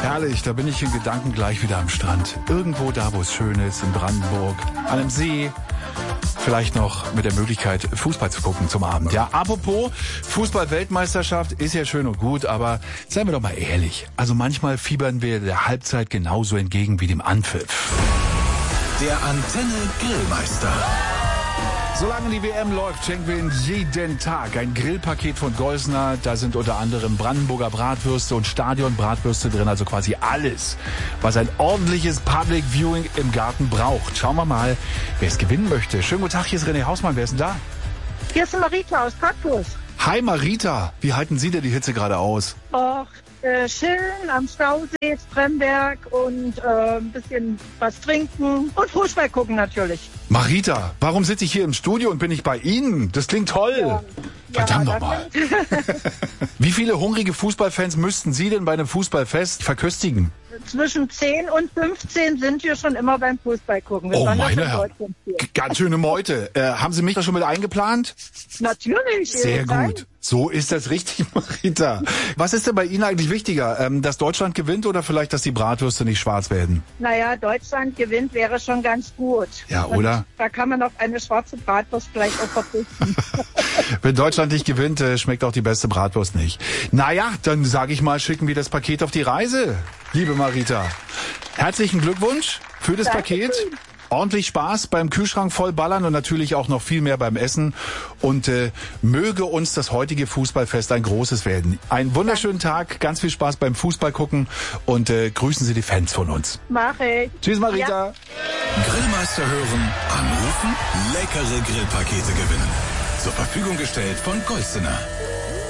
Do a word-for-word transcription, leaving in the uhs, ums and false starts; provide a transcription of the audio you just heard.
Herrlich, da bin ich in Gedanken gleich wieder am Strand. Irgendwo da, wo es schön ist, in Brandenburg, an einem See. Vielleicht noch mit der Möglichkeit, Fußball zu gucken zum Abend. Ja, apropos Fußball-Weltmeisterschaft ist ja schön und gut, aber seien wir doch mal ehrlich. Also manchmal fiebern wir der Halbzeit genauso entgegen wie dem Anpfiff. Der Antenne Grillmeister. Solange die W M läuft, schenken wir Ihnen jeden Tag ein Grillpaket von Geusner. Da sind unter anderem Brandenburger Bratwürste und Stadionbratwürste drin, also quasi alles, was ein ordentliches Public Viewing im Garten braucht. Schauen wir mal, wer es gewinnen möchte. Schönen guten Tag, hier ist René Hausmann. Wer ist denn da? Hier ist Marita aus Cottbus. Hi Marita, wie halten Sie denn die Hitze gerade aus? Och, äh, chillen am Stausee, Stremberg und äh, ein bisschen was trinken und Fußball gucken natürlich. Marita, warum sitze ich hier im Studio und bin ich bei Ihnen? Das klingt toll. Ja. Verdammt ja, nochmal. Wie viele hungrige Fußballfans müssten Sie denn bei einem Fußballfest verköstigen? Zwischen zehn und fünfzehn sind wir schon immer beim Fußball gucken. Wir oh meine Herren, ganz schöne Meute. Äh, haben Sie mich da schon mit eingeplant? Natürlich. Sehr gut. So ist das richtig, Marita. Was ist denn bei Ihnen eigentlich wichtiger, ähm, dass Deutschland gewinnt oder vielleicht, dass die Bratwürste nicht schwarz werden? Naja, Deutschland gewinnt wäre schon ganz gut. Ja, oder? Und da kann man auf eine schwarze Bratwurst vielleicht auch verzichten. Wenn Deutschland nicht gewinnt, äh, schmeckt auch die beste Bratwurst nicht. Naja, dann sage ich mal, schicken wir das Paket auf die Reise, liebe Marita. Herzlichen Glückwunsch für das Dankeschön. Paket. Ordentlich Spaß beim Kühlschrank vollballern und natürlich auch noch viel mehr beim Essen. Und äh, möge uns das heutige Fußballfest ein großes werden. Einen wunderschönen Tag, ganz viel Spaß beim Fußball gucken und äh, grüßen Sie die Fans von uns. Mach ich. Tschüss Marita. Ja. Grillmeister hören, anrufen, leckere Grillpakete gewinnen. Zur Verfügung gestellt von Geussener.